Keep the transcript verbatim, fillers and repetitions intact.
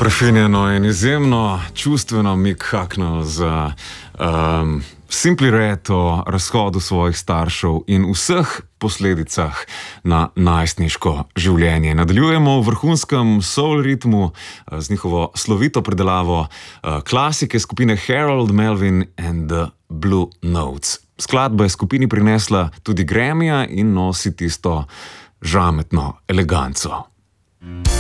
Prefinjeno in izjemno čustveno Mick Hucknall za um, Simply Red o razhodu svojih staršev in vseh posledicah na najstniško življenje. Nadaljujemo v vrhunskem soul ritmu z njihovo slovito predelavo uh, klasike skupine Harold Melvin and the Blue Notes. Skladba je skupini prinesla tudi Grammyja in nosi tisto žametno eleganco.